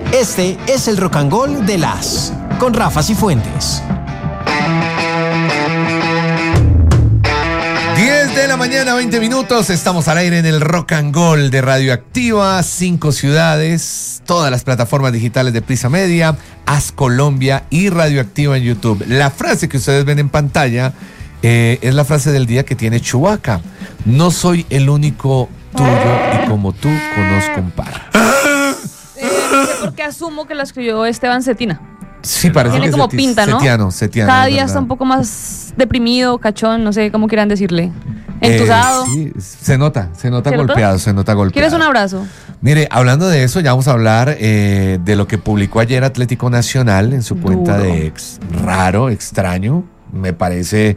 Este es el Rock and Roll de las con Rafa Cifuentes. 10 de la mañana, 20 minutos. Estamos al aire en el Rock and Roll de Radioactiva, 5 ciudades, todas las plataformas digitales de Prisa Media, As Colombia y Radioactiva en YouTube. La frase que ustedes ven en pantalla es la frase del día que tiene Chewbacca. No soy el único tuyo y como tú conozco un par. Porque asumo que la escribió Esteban Cetina. Sí, parece tiene que como pinta, ¿no? Setiano, cada día está un poco más deprimido, cachón, no sé cómo quieran decirle. Entusado. Sí, se nota golpeado, se nota golpeado. ¿Quieres un abrazo? Mire, hablando de eso, ya vamos a hablar de lo que publicó ayer Atlético Nacional en su cuenta de ex. Raro, extraño, me parece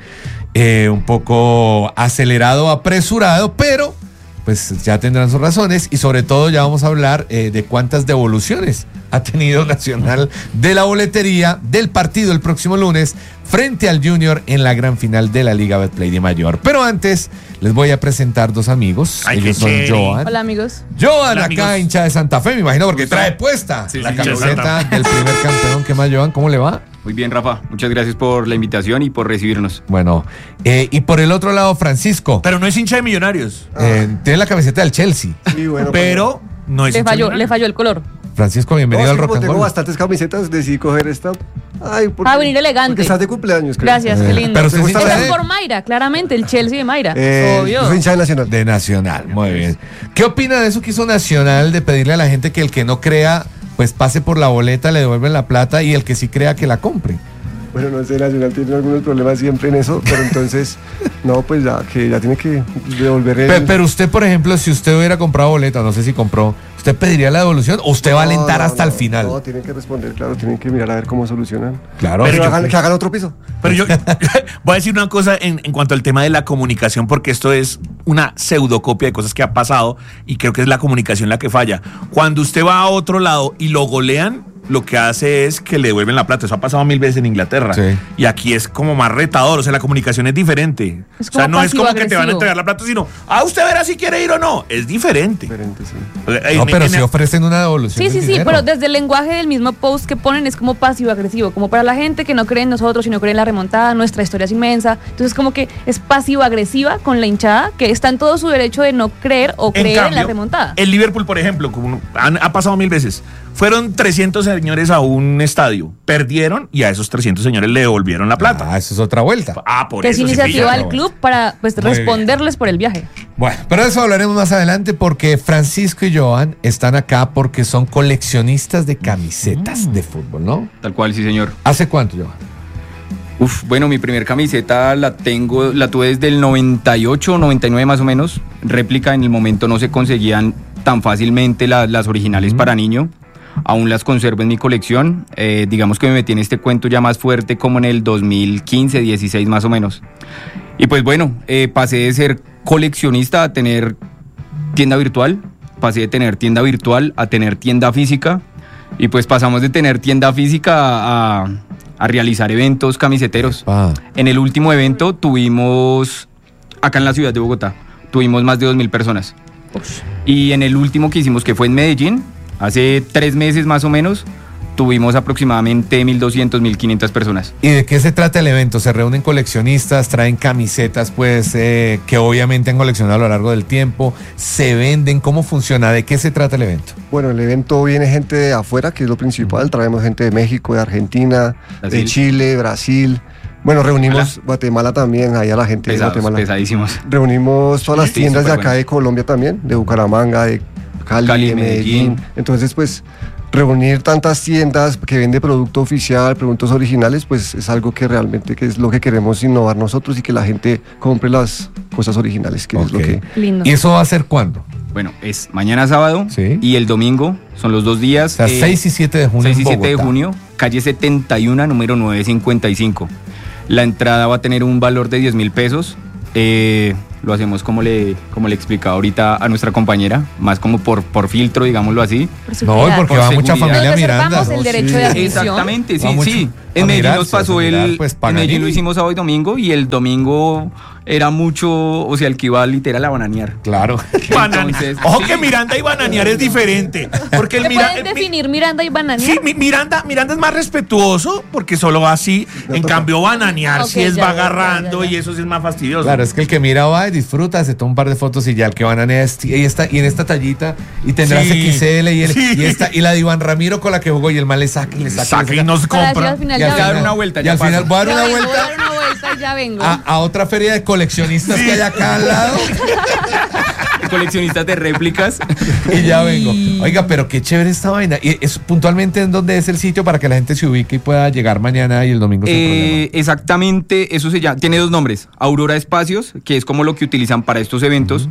un poco acelerado, apresurado, pero pues ya tendrán sus razones y sobre todo ya vamos a hablar de cuántas devoluciones ha tenido Nacional de la boletería del partido el próximo lunes frente al Junior en la gran final de la Liga Betplay de Mayor. Pero antes les voy a presentar dos amigos. Ellos son Joan. Hola, amigos. Joan, hola, acá hincha de Santa Fe, me imagino, porque trae puesta la camiseta del primer campeón. ¿Qué más, Joan? ¿Cómo le va? Muy bien, Rafa. Muchas gracias por la invitación y por recibirnos. Bueno, y por el otro lado, Francisco. Pero no es hincha de Millonarios. Tiene la camiseta del Chelsea. Sí, bueno, pero no es hincha de Le falló el color. Francisco, bienvenido al Rock and Roll. Tengo bastantes camisetas, decidí coger esta. Venir elegante. Porque estás de cumpleaños, creo. Gracias, qué lindo. Pero usted es por Mayra, claramente, el Chelsea de Mayra. Obvio. Soy hincha de Nacional. De Nacional, muy bien. ¿Qué opina de eso que hizo Nacional de pedirle a la gente que el que no crea, pues pase por la boleta, le devuelven la plata y el que sí crea que la compre? Bueno, no sé, Nacional tiene algunos problemas siempre en eso, pero entonces, no, pues ya tiene que devolver el... Pero usted, por ejemplo, si usted hubiera comprado boleta, no sé si compró, ¿usted pediría la devolución o usted va a alentar hasta el final? No, tienen que responder, claro, tienen que mirar a ver cómo solucionan. Claro. Pero que hagan otro piso. Pero yo voy a decir una cosa en cuanto al tema de la comunicación, porque esto es una pseudocopia de cosas que ha pasado y creo que es la comunicación la que falla. Cuando usted va a otro lado y lo golean, lo que hace es que le devuelven la plata. Eso ha pasado 1000 veces en Inglaterra. Sí. Y aquí es como más retador. O sea, la comunicación es diferente. O sea, no es como que te van a entregar la plata, sino, usted verá si quiere ir o no. Es diferente. Sí. No, pero si ofrecen una devolución. Sí, pero desde el lenguaje del mismo post que ponen es como pasivo-agresivo. Como para la gente que no cree en nosotros y no cree en la remontada, nuestra historia es inmensa. Entonces, como que es pasivo-agresiva con la hinchada, que está en todo su derecho de no creer o creer en la remontada. El Liverpool, por ejemplo, como ha pasado 1000 veces. Fueron 300 señores a un estadio, perdieron y a esos 300 señores le devolvieron la plata. Eso es otra vuelta. Por eso. Es iniciativa del club para responderles por el viaje. Bueno, pero de eso hablaremos más adelante porque Francisco y Joan están acá porque son coleccionistas de camisetas de fútbol, ¿no? Tal cual, sí, señor. ¿Hace cuánto, Joan? Bueno, mi primer camiseta la tuve desde el 98, 99 más o menos. Réplica, en el momento no se conseguían tan fácilmente las originales para niño. Aún las conservo en mi colección. Digamos que me metí en este cuento ya más fuerte como en el 2015, 16 más o menos. Y pues bueno, pasé de ser coleccionista a tener tienda virtual. Pasé de tener tienda virtual a tener tienda física. Y pues pasamos de tener tienda física a realizar eventos camiseteros. En el último evento tuvimos, acá en la ciudad de Bogotá, tuvimos más de 2000 personas. Y en el último que hicimos, que fue en Medellín, hace 3 meses más o menos, tuvimos aproximadamente 1200, 1500 personas. ¿Y de qué se trata el evento? ¿Se reúnen coleccionistas, traen camisetas pues que obviamente han coleccionado a lo largo del tiempo? ¿Se venden? ¿Cómo funciona? ¿De qué se trata el evento? Bueno, el evento viene gente de afuera, que es lo principal. Traemos gente de México, de Argentina, Brasil, de Chile, Brasil. Bueno, reunimos Guatemala también, ahí a la gente de Guatemala. Pesadísimos. Reunimos todas las tiendas de acá de Colombia también, de Bucaramanga, de Cali, de Medellín. Entonces, pues, reunir tantas tiendas que vende producto oficial, productos originales, pues es algo que realmente que es lo que queremos innovar nosotros y que la gente compre las cosas originales, que es lo que... Lindo. ¿Y eso va a ser cuándo? Bueno, es mañana sábado y el domingo, son los 2 días. O sea, 6 y 7 de junio 6 y 7 de junio, calle 71, número 955. La entrada va a tener un valor de 10.000 pesos. Lo hacemos como le explicaba ahorita a nuestra compañera, más como por filtro, digámoslo así. No, porque va mucha familia Miranda. El derecho de admisión. Exactamente, sí. En Medellín nos pasó en Medellín lo hicimos sábado y domingo, y el domingo era mucho, o sea, el que iba literal a bananear. Claro. Entonces, Ojo sí. que Miranda y bananear es diferente. Porque el ¿Me pueden definir Miranda y bananear? Sí, Miranda es más respetuoso porque solo va así. En cambio, bananear Ok, sí es ya, va ya, agarrando ya. y eso sí es más fastidioso. Claro, es que el que mira va y disfruta, se toma un par de fotos y ya el que bananea y en esta tallita y tendrá Sí. XL Sí. y la de Iván Ramiro con la que jugó y el mal le saca y le saca. Saca y nos Para decir compra. al final Y al ya dar vengo. una vuelta, y ya al final paso. voy a dar Ya una vengo, voy a vuelta dar una vuelta y ya vengo. a otra feria de coleccionistas que hay acá al lado Coleccionistas de réplicas. y ya vengo. Oiga, pero qué chévere esta vaina. Y es puntualmente en dónde es el sitio para que la gente se ubique y pueda llegar mañana y el domingo sin problema. Exactamente, eso se llama, tiene dos nombres. Aurora Espacios, que es como lo que utilizan para estos eventos.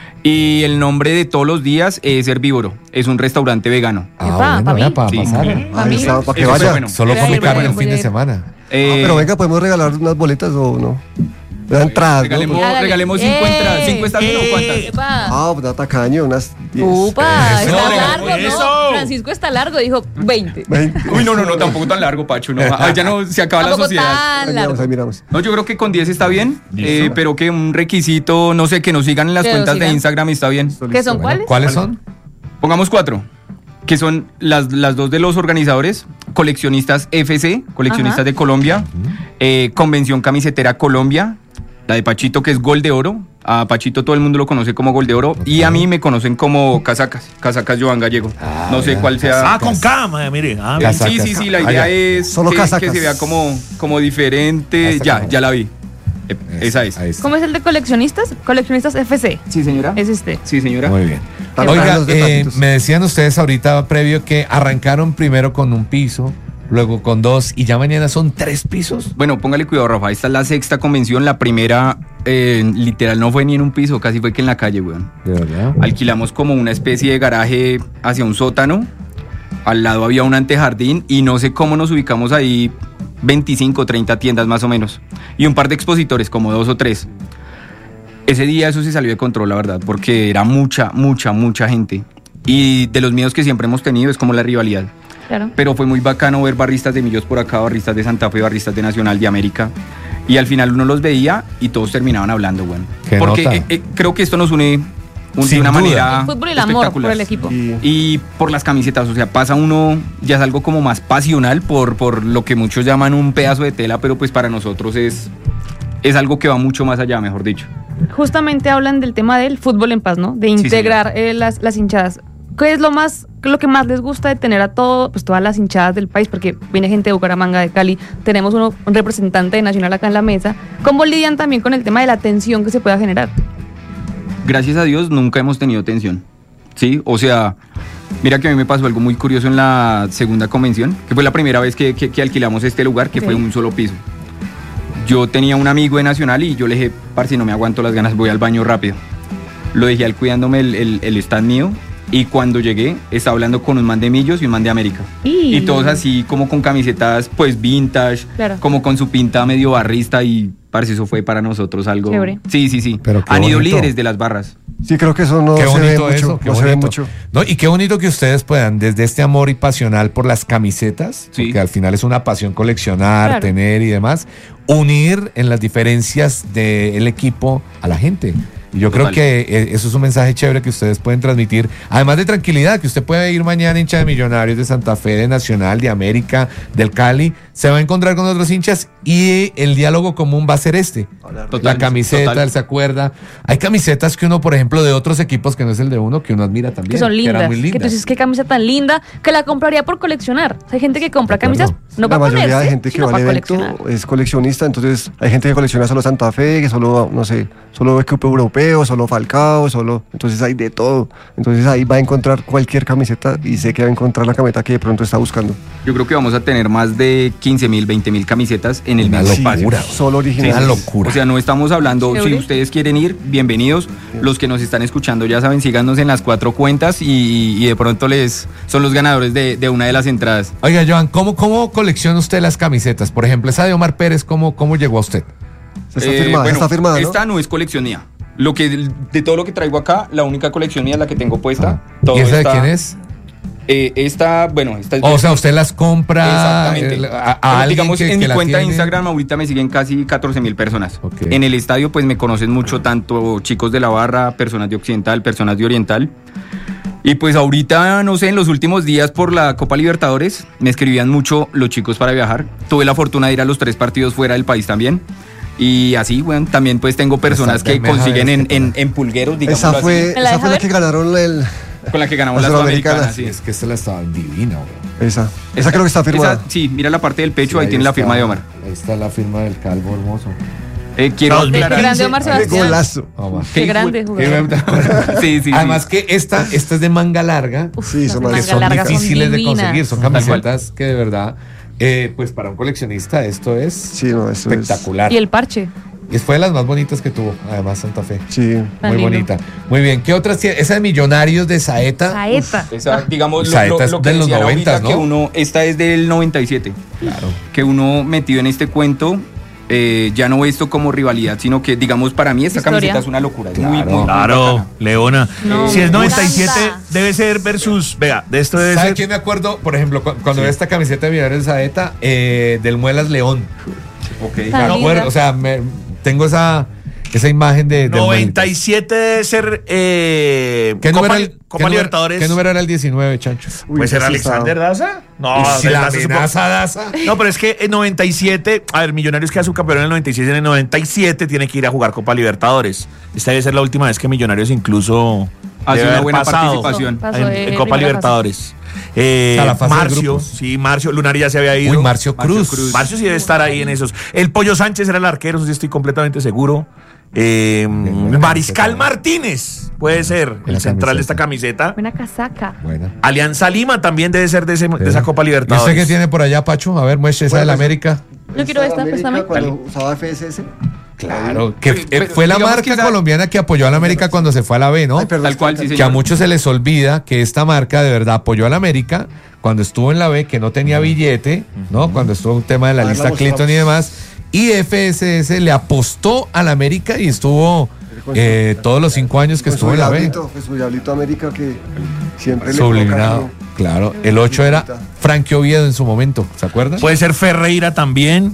Y el nombre de todos los días es Herbívoro. Es un restaurante vegano. Epa, ¿pa' mí? para Sí. pasar. Pa' mí. Ahí está, para que Eso fue vaya. bueno. Solo Voy a come ir, carne voy a el ir, fin voy a de ir. semana. Pero venga, podemos regalar unas boletas o no. La entrada. Regalemos, Hágale. regalemos 5 entradas. 5 está bien o cuántas. Epa. Ah, pues tacaño, unas 10. Upa, Eso, está largo, eso. ¿no? Francisco está largo, dijo 20. 20. Uy, no, tampoco tan largo, Pacho. No. Ya no se acaba la Tampoco sociedad. tan Ahí largo. miramos, ahí miramos. No, yo creo que con 10 está bien, Listo. pero que un requisito, no sé, que nos sigan en las Que nos cuentas de sigan. Instagram está bien. ¿Qué son Bueno, cuáles? ¿Cuáles son? Pongamos 4, que son las dos de los organizadores, Coleccionistas FC, Coleccionistas Ajá. de Colombia, Convención Camisetera Colombia, la de Pachito que es Gol de Oro, a Pachito todo el mundo lo conoce como Gol de Oro, y a mí me conocen como Casacas Joan Gallego. Ah, No sé mira. cuál sea. Ah, con cama, mire. Ah, Casacas. Sí, la idea Ah, ya. es Solo que casacas. se vea como diferente. Hasta Ya, como- ya la vi. Esa es. Ahí está. ¿Cómo es el de coleccionistas? Coleccionistas FC. Sí, señora. Es este. Sí, señora. Muy bien. Están Oiga, los detallitos. me decían ustedes ahorita previo que arrancaron primero con un piso, luego con 2 y ya mañana son 3 pisos. Bueno, póngale cuidado, Rafa. Esta es la 6ª convención. La primera, literal, no fue ni en un piso, casi fue que en la calle, weón. De verdad. Alquilamos como una especie de garaje hacia un sótano. Al lado había un antejardín y no sé cómo nos ubicamos ahí 25, 30 tiendas más o menos. Y un par de expositores, como 2 o 3. Ese día eso se salió de control, la verdad, porque era mucha gente. Y de los miedos que siempre hemos tenido es como la rivalidad. Claro. Pero fue muy bacano ver barristas de Millos por acá, barristas de Santa Fe, barristas de Nacional, de América. Y al final uno los veía y todos terminaban hablando, güey. ¿Qué Porque nota? creo que esto nos une de Sin una duda. manera El fútbol y el amor espectacular. por el equipo. Y por las camisetas, o sea, pasa uno, ya es algo como más pasional por lo que muchos llaman un pedazo de tela, pero pues para nosotros es algo que va mucho más allá, mejor dicho. Justamente hablan del tema del fútbol en paz, ¿no? De integrar las hinchadas. ¿Qué es lo que más les gusta de tener a todas las hinchadas del país? Porque viene gente de Bucaramanga, de Cali, tenemos un representante de Nacional acá en la mesa. ¿Cómo lidian también con el tema de la tensión que se pueda generar? Gracias a Dios nunca hemos tenido tensión, ¿sí? O sea, mira que a mí me pasó algo muy curioso en la 2ª convención, que fue la primera vez que alquilamos este lugar, que Ok. fue un solo piso. Yo tenía un amigo de Nacional y yo le dije, parce, no me aguanto las ganas, voy al baño rápido. Lo dejé al cuidándome el stand mío y cuando llegué estaba hablando con un man de Millos y un man de América. Y todos así como con camisetas pues vintage, Claro. como con su pinta medio barrista y parce, eso fue para nosotros algo... Chévere. Sí. Pero qué Han ido bonito. líderes de las barras. Sí, creo que eso no Qué se ve bonito mucho. eso, qué No se ve bonito. mucho. No, y qué bonito que ustedes puedan, desde este amor y pasional por las camisetas, Sí. porque al final es una pasión coleccionar, Claro. tener y demás, unir en las diferencias del equipo a la gente. Y yo creo Total. que eso es un mensaje chévere que ustedes pueden transmitir, además de tranquilidad, que usted puede ir mañana hincha de Millonarios, de Santa Fe, de Nacional, de América, del Cali, se va a encontrar con otros hinchas y el diálogo común va a ser este. Total, La camiseta, total. él se acuerda. Hay camisetas que uno, por ejemplo, de otros equipos que no es el de uno, que uno admira también. Que son eran lindas. muy Que lindas. tú dices, qué camisa tan linda, que la compraría por coleccionar. O sea, hay gente que compra De acuerdo. camisas no La para mayoría ponerse, de gente que sino va al para evento coleccionar. es coleccionista, entonces hay gente que colecciona solo Santa Fe, que solo, no sé, solo equipo europeo, solo Falcao, entonces hay de todo. Entonces ahí va a encontrar cualquier camiseta y sé que va a encontrar la camiseta que de pronto está buscando. Yo creo que vamos a tener más de 15.000, 20.000 camisetas en el Una mismo locura. espacio. Solo original. Una locura. O sea, no estamos hablando, si Chévere. ustedes quieren ir, bienvenidos. Los que nos están escuchando ya saben, síganos en las 4 cuentas y de pronto son los ganadores de una de las entradas. Oiga, Joan, ¿cómo colecciona usted las camisetas? Por ejemplo, esa de Omar Pérez, ¿cómo llegó a usted? Está firmada, bueno, está firmada, ¿no? Esta no es colección mía. De todo lo que traigo acá, la única colección mía es la que tengo puesta. Todo ¿Y esa de está- quién es? Esta es O sea, usted las compra exactamente. a alguien digamos, que en mi la cuenta de tiene. Instagram ahorita me siguen casi 14,000 personas. Ok. En el estadio pues me conocen mucho, tanto chicos de la barra, personas de Occidental, personas de Oriental. Y pues ahorita, no sé, en los últimos días por la Copa Libertadores me escribían mucho los chicos para viajar. Tuve la fortuna de ir a los 3 partidos fuera del país también. Y así, bueno, también pues tengo personas que consiguen en pulgueros, digamos Esa fue ¿Me la la deja ver? que ganaron el... con la que ganamos la la Sudamericana. Sudamericana. Sí. Es que esta la estaba divina, güey. Esa creo que está firmada. Sí, mira la parte del pecho, ahí Ahí tiene la está, firma de Omar. Ahí está la firma del calvo hermoso. Quiero No, Qué aclarar. grande Omar Qué Sebastián. golazo. Omar. Qué grande jugador. Sí. Además que esta es de manga larga, Uf, Sí, las son de más- que manga son larga difíciles de divinas. conseguir, son Tal cual. camisetas que de verdad, pues para un coleccionista esto es Sí, no, eso es... espectacular. Y el parche. Y fue de las más bonitas que tuvo, además Santa Fe. Sí. Tan Muy lindo. bonita. Muy bien. ¿Qué otras tiene? Esa de Millonarios de Saeta. Saeta. Esa, digamos, Saeta es lo que de los decían 90, ahorita, ¿no? que uno, esta es del 97, Claro. que uno metido en este cuento, ya no ve esto como rivalidad, sino que, digamos, para mí esta Historia. camiseta es una locura. Es muy, Claro. muy Claro, bacana. Leona. No, Si es 97, Miranda. debe ser versus. Vea, de esto debe ¿Sabe ser. quién me acuerdo? Por ejemplo, cuando veo esta camiseta de Millonarios de Saeta, del Muelas León. Ok. Tan Me linda. acuerdo, o sea, tengo esa imagen de... del 97 debe ser. ¿Qué Copa, número, era el- Copa qué número- Libertadores. ¿Qué número era el 19, Chancho? Uy, ¿Puede ser ese Alexander Daza? No, Si la Daza es un poco- amenaza Daza. No, pero es que en 97, a ver, Millonarios queda subcampeón en el 96, en el 97 tiene que ir a jugar Copa Libertadores. Esta debe ser la última vez que Millonarios incluso Hace debe una haber buena pasado participación. Pasó en, de en Copa primera Libertadores. A la fase de Marcio, grupos. sí, Marcio, Lunari ya se había ido. Uy, Marcio Cruz. Marcio sí debe estar ahí en esos. El Pollo Sánchez era el arquero, eso sí estoy completamente seguro. buena Mariscal camiseta. Martínez puede ser el Buena central de camiseta. esta camiseta. Buena casaca. Buena. Alianza Lima también debe ser de esa Copa ¿Y Libertadores. usted qué tiene por allá, Pacho? A ver, muestre esa de la América. Yo quiero esta, América, préstame. Cuando usaba FSS. Claro, que Pero fue la digamos marca que esa- colombiana que apoyó a la América cuando se fue a la B, ¿no? Ay, perdón, Tal cual, sí, Que a señor. muchos se les olvida que esta marca de verdad apoyó a la América cuando estuvo en la B, que no tenía billete, ¿no? Cuando estuvo un tema de la A ver, lista la Clinton y demás. Y FSS le apostó a la América y estuvo todos los 5 años que Fue estuvo su en la B. diablito, fue su diablito América que siempre le Subliminado. colocó Claro, el 8 era Frankie Oviedo en su momento, ¿se acuerdan? Puede ser Ferreira también.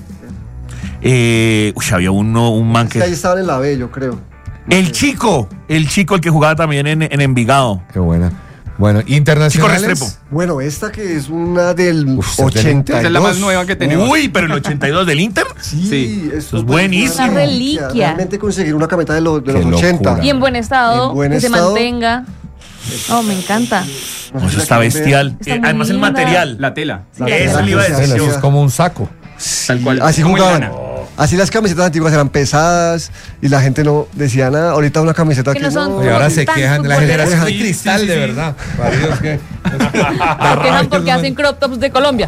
Había un man Es que ahí que. estaban en la B, yo creo. El chico, el que jugaba también en Envigado. Qué buena. Bueno, internacionales. Restrepo. Bueno, esta que es una del Uf, esa es del 82. Esa es la más nueva que tenemos. Uy, pero el 82 del Inter. Sí, Sí, eso es buenísimo. Una reliquia. Realmente conseguir una camioneta de los Qué 80. locura. Y en buen estado, En buen que se estado. mantenga. Oh, me encanta. No sé Eso si la está quieren ver. bestial. Está muy Además, el linda. material. La tela. La Eso tela le iba a que se decir Eso yo. es como un saco. Tal cual. Así Como en jugaban. lana. Así las camisetas antiguas eran pesadas y la gente no decía nada. Ahorita una camiseta Que que no son- Y ahora se Tan quejan de la futboleras. generación de Sí, cristal, sí, de sí. verdad. Maridos, que- Se quejan porque hacen crop tops de Colombia.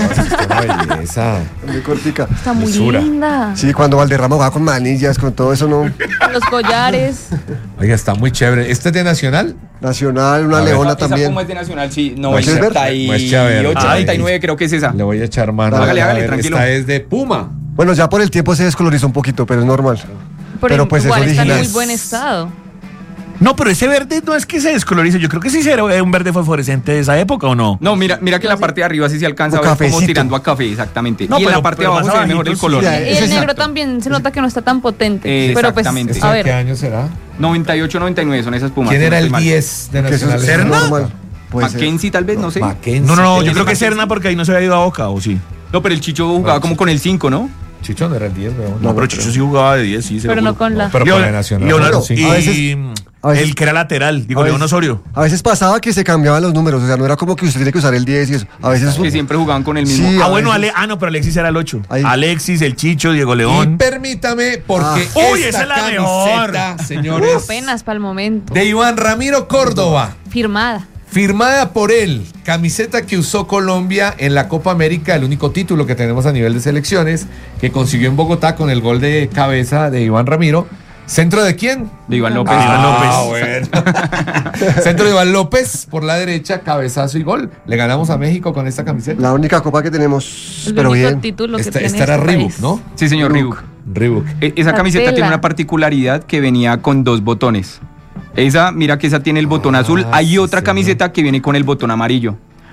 Una belleza. muy cortica. Está muy Mesura. linda. Sí, cuando Valderrama jugaba con manillas, con todo eso, no. Con los collares. Oiga, está muy chévere. ¿Este es de Nacional? Nacional, una A ver. leona Esa también. como es de Nacional, sí. ¿Quieres ver? Muestre a ver. 98, Ay. 99 creo que es esa. Le voy a echar mano. Hágale, A hágale, ver, tranquilo. Esta es de Puma. Bueno, ya por el tiempo se descolorizó un poquito, pero es normal. Pero pues es igual está en original. muy buen estado. No, pero ese verde no es que se descolorice. Yo creo que sí era un verde fosforescente de esa época, ¿o no? No, mira que en la parte de arriba sí se alcanza a Como ver como cafecito. tirando a café, exactamente. No, y en pero- la parte de pero abajo más se ve mejor el abajito, color. sí, Y ese el es negro también se nota que no está tan potente. Pero pues, Exactamente. ¿Esto a de qué ver. año será? 98, 99 son esas pumas. ¿Quién si era no el estoy mal. 10 de Que eso Nacional? es ¿Serna? normal. Puede ser. Mackenzie tal vez, no sé. Mackenzie. No, yo ¿Quién creo es que Serna Mackenzie? porque ahí no se había ido a Boca, ¿o sí? No, pero el Chicho jugaba como con el 5, ¿no? Chicho no era el 10, weón. No, pero Chicho sí jugaba de 10, sí. Pero no con la. Pero con la Nacional. Leonardo, sí. y A veces- el que era lateral, digo, a veces- León Osorio. A veces pasaba que se cambiaban los números, o sea, no era como que usted tiene que usar el 10 y eso. A veces Que siempre jugaban con el mismo. Sí, Ah, a bueno, veces- no, pero Alexis era el 8. Ahí. Alexis, el Chicho, Diego Y León. permítame, porque Ah. Uy, esa es la camiseta, señores, Apenas para el momento. de Iván Ramiro Córdoba, Firmada. firmada por él, camiseta que usó Colombia en la Copa América, el único título que tenemos a nivel de selecciones, que consiguió en Bogotá con el gol de cabeza de Iván Ramiro. ¿Centro de quién? De Iván López. Bueno. Centro de Iván López por la derecha, cabezazo y gol. Le ganamos a México con esta camiseta. La única copa que tenemos, El pero único bien. título que Esta tiene era este Reebok, país. ¿no? Sí, señor Reebok. Reebok. Esa La camiseta tela. tiene una particularidad que venía con 2 botones. Esa, mira que esa tiene el botón azul. Hay sí, otra señor. camiseta que viene con el botón amarillo.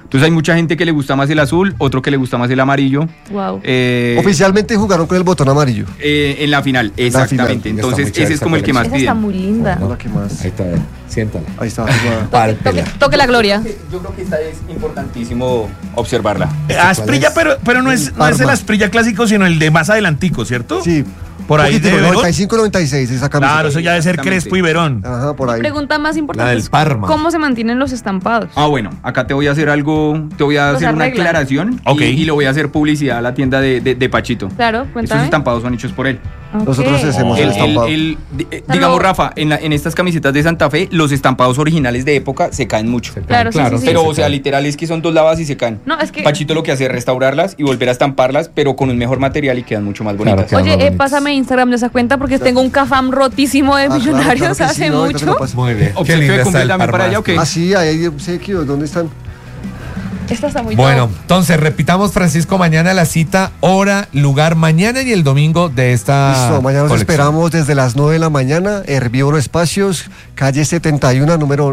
Entonces hay mucha gente que le gusta más el azul, otro que le gusta más el amarillo. Wow. Oficialmente jugaron con el botón amarillo. En la final, exactamente. final. Entonces Está muy ese es como el que más Esa está piden. muy linda. Hola, ¿qué más? Ahí está, siéntala. Ahí está. Toque la gloria. Yo creo que esta es importantísimo observarla. Asprilla, pero no es el Parma. Asprilla clásico, sino el de más adelantico, ¿cierto? Sí. Por ahí Poquitico, de Verón. 95-96 esa camiseta. Claro, eso ya debe ser Exactamente. Crespo y Verón. Ajá, por ahí. Pregunta más importante La del es Parma. ¿cómo se mantienen los estampados? Ah, bueno, acá te voy a hacer algo, te voy a Los hacer una arreglan. aclaración Ok. y le voy a hacer publicidad a la tienda de Pachito. Claro, Estos cuéntame. estampados son hechos por él. Ok. Nosotros hacemos el estampado. Digamos, Rafa, en estas camisetas de Santa Fe, los estampados originales de época se caen mucho. Claro, sí, sí, sí. Pero, o sea, literal es que son 2 lavadas y se caen. No, es que- Pachito lo que hace es restaurarlas y volver a estamparlas, pero con un mejor material y quedan mucho más Claro, bonitas. quedan Oye, más bonitas. pásame Instagram de esa cuenta porque tengo un cafam rotísimo de millonarios que sí, hace no, ahorita te mucho. lo paso. Muy bien. Obsequio de está el cumpleaños Parma para allá, ¿o qué? Ah, sí, ahí hay obsequios. ¿Dónde están? Esta está muy Bueno, top. entonces repitamos, Francisco, mañana la cita, hora, lugar, mañana y el domingo de esta Listo, mañana nos colección. esperamos desde las 9 de la mañana, Herbívoro Espacios, calle 71, número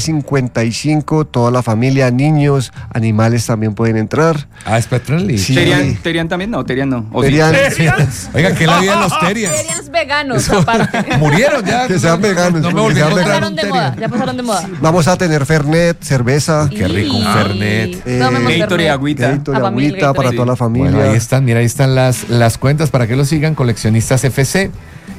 955, toda la familia, niños, animales también pueden entrar. Ah, es pet friendly. Sí. ¿Terian también? No, Terian no. ¿O sí? Terian, Oiga, ¿qué la vida de los Terians? Serians veganos, aparte. Murieron ya. Que sean veganos, No me que volví a sean Ya encontrar pasaron un de Terian. moda, ya pasaron de moda. Vamos a tener Fernet, cerveza, Qué rico, un Fernet. Tomemos Gatorade, Fernet. agüita. Gatorade, A familia, agüita para Gatorade. toda la familia. Bueno, ahí están, mira, ahí están las cuentas para que lo sigan, coleccionistas FC.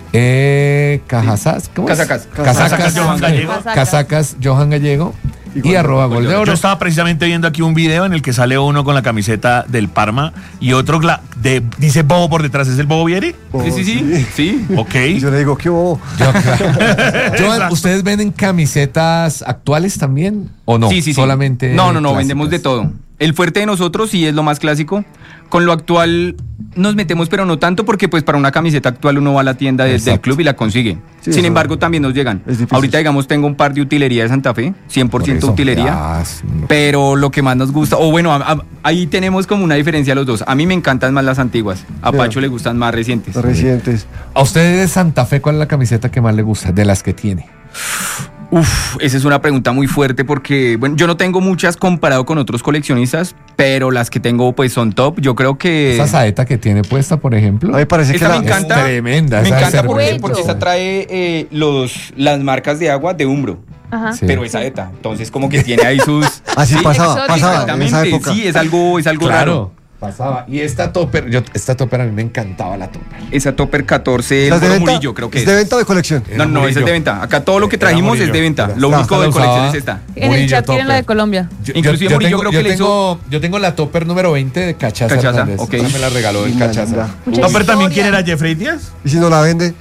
Cajazas, ¿cómo es? Casacas. Casacas Johan Gallego. Casacas Johan Gallego y Gol- arroba Gol de Yo Oro. estaba precisamente viendo aquí un video en el que sale uno con la camiseta del Parma y otro dice Bobo por detrás. ¿Es el Bobo Vieri? Oh, Sí. Ok. Y yo le digo, ¿qué hubo? Johan, Exacto. ¿ustedes venden camisetas actuales también o no? Sí. Solamente No, clásicas. vendemos de todo. El fuerte de nosotros sí es lo más clásico. Con lo actual nos metemos, pero no tanto porque pues para una camiseta actual uno va a la tienda del Exacto. club y la consigue. Sí, Sin eso embargo, también nos llegan. es difícil. Ahorita, digamos, tengo un par de utilería de Santa Fe, 100% Por eso, utilería. ya, sí, no. Pero lo que más nos gusta, o bueno, ahí tenemos como una diferencia los dos. A mí me encantan más las antiguas. A Sí. Pacho le gustan más recientes. Los recientes. ¿A ustedes de Santa Fe cuál es la camiseta que más le gusta de las que tiene? Uf, esa es una pregunta muy fuerte porque, bueno, yo no tengo muchas comparado con otros coleccionistas, pero las que tengo pues son top. Yo creo que... Esa saeta que tiene puesta, por ejemplo. A mí me parece que Esta la, me encanta. Es tremenda. Me esa encanta debe ser Cuello. porque esa trae las marcas de agua de Umbro. Ajá. Sí. Pero esa ETA, entonces como que tiene ahí sus... Así Sí, pasaba en esa exactamente, época. sí, es algo raro. Claro, pasaba. Y esta topper, esta topper a mí me encantaba la topper. Esa Topper 14 ¿Esa es de Moro venta? Murillo, creo que ¿Es de venta o de colección? Era No, esa es Murillo. de venta. Acá todo lo que Era trajimos es Murillo. de venta. Lo Esta único la de usaba colección es esta. En el Murillo chat tienen la de topper. Colombia. Inclusive Murillo creo que le hizo- yo tengo la topper número 20 de Cachaza, Cachaza, Hernández. ok. Esa me la regaló el Linda, Cachaza. linda. Mucha No, pero también historia. quién era Jeffrey Díaz. Y si no la vende,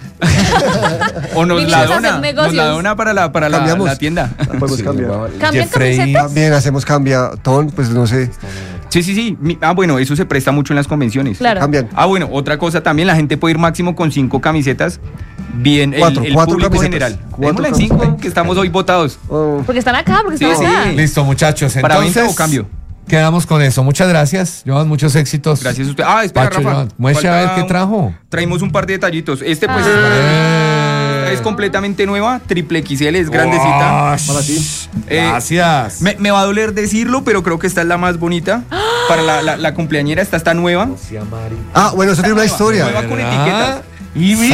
O nos Mientras la haces dona. Nos negocios. la dona para la Cambiamos. la tienda. la podemos Sí, cambiar. vamos. ¿Cambian Jeffrey- camisetas? También hacemos cambiatón, pues no sé, Sí. Bueno, eso se presta mucho en las convenciones. Claro. cambian. Bueno, otra cosa también, la gente puede ir máximo con 5 camisetas. Bien, Cuatro el cuatro público camisetas. general. Cuatro Démosla en 5, camisetas. que estamos hoy votados. Oh, Porque están acá, porque Sí, están sí. acá. Listo, muchachos. ¿Para Entonces, venta o cambio? quedamos con eso. Muchas gracias, Johan. Muchos éxitos. Gracias a usted. Espera, Pacho, Rafa. Johan, muestra a ver Falta- qué trajo. Traímos un par de detallitos. Este, pues, Eh. es completamente nueva. Triple XL, es grandecita. Wash. Para ti. Gracias. Me va a doler decirlo, pero creo que esta es la más bonita. Para la cumpleañera, esta está nueva. Ah, bueno, eso tiene una Nueva, historia. nueva con ¿Verdad? etiquetas. Y mire,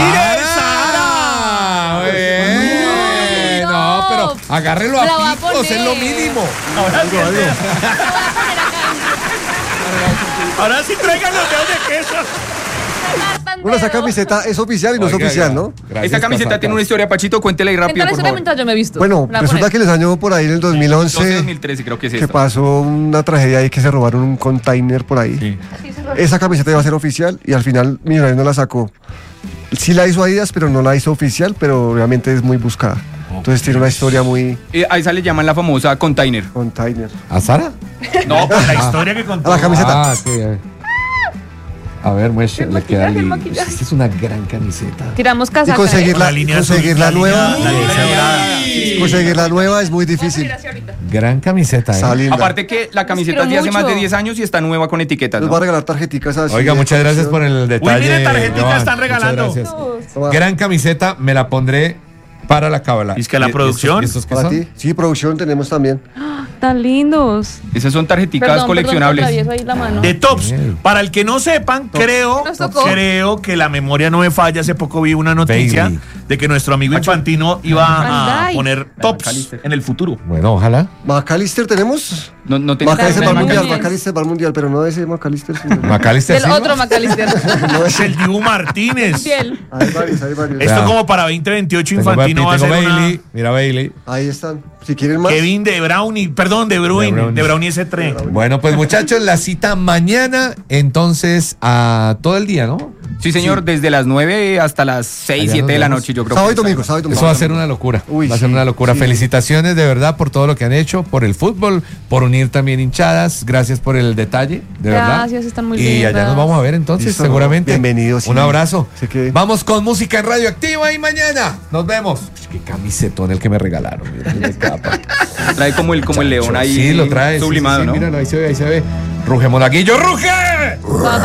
Sara. Bien. No, No, no. pero agárrelo La va a a picos, poner. es lo mínimo. Ahora sí traigan los dedos de queso. Bueno, esa camiseta es oficial y no es Oiga, oficial, ya. ¿no? Gracias, Esta camiseta Casacas. tiene una historia, Pachito, cuéntela ahí rápido, Cuéntale por una favor. mientras yo me he visto. Bueno, La resulta pones. que les año por ahí en el 2011 2013 creo que es que esta. pasó una tragedia ahí que se robaron un container por ahí. Sí. Esa camiseta iba a ser oficial y al final Millonarios no la sacó. Sí la hizo Adidas, pero no la hizo oficial, pero obviamente es muy buscada. Entonces tiene una historia muy A esa le llaman la famosa container. container. ¿A Sara? No, La historia que contó. A la camiseta. Ah, sí. A ver, muestra, El le queda maquillaje, el lindo. maquillaje. Esta es una gran camiseta. Tiramos Y casaca. conseguirla, La línea conseguirla azul, nueva. la línea dorada. Conseguirla nueva es muy difícil. Gran camiseta, ¿eh? Está linda. Aparte que la camiseta Inspiró es de hace más de mucho. 10 años y está nueva con etiquetas, Les ¿no? voy a regalar tarjeticas así. Oiga, de muchas gracias por colección. el detalle. mire, tarjetica Johan. están Muchas regalando. gracias. Toma. Gran camiseta, me la pondré para la cábala. ¿Y es que la producción? ¿Y estos qué ¿Para son? ti? Sí, producción tenemos también. Tan lindos. Esas son tarjeticas Perdón, coleccionables. atravieso ahí la mano. De tops. Bien. Para el que no sepan, Nos tocó. creo que la memoria no me falla. Hace poco vi una noticia Bailey. de que nuestro amigo Infantino iba a Bandai. poner tops McAllister. en el futuro. Bueno, ojalá. McAllister tenemos. No tengo McAllister También. para el mundial, También. McAllister para el mundial, pero no ese McAllister. Sino... Macalister Del Silva. otro McAllister. no Es ese. el Dibu Martínez. Piel. Hay varios, hay varios. Esto Vea. como para 2028 Tengo Infantino va a tengo ser Bailey. una... Mira Bailey. Ahí están. Si quieren más. Kevin De Bruyne, perdón, De Bruyne, De Bruyne S3. Bueno, pues muchachos, la cita mañana, entonces, a todo el día, ¿no? Sí, señor, desde las 9 hasta las 6, Allá 7 nos de la vemos. noche, yo creo. Sábado y que domingo, está. sábado y domingo. Eso va a ser una locura. Uy, va a ser sí, una locura. sí. Felicitaciones de verdad por todo lo que han hecho, por el fútbol, por unir también hinchadas. Gracias por el detalle, de verdad. Gracias, están muy Y allá lindas. nos vamos a ver entonces, Listo, seguramente. bienvenidos, sí. Un abrazo. Sé que- Vamos con música en Radioactiva y mañana nos vemos. Qué camisetón el que me regalaron. Mira, de capa. Trae como el león ahí Sí, lo trae. sublimado, sí, ¿no? Míralo, ahí se ve, ahí se ve. Ruge Monaguillo, ruge.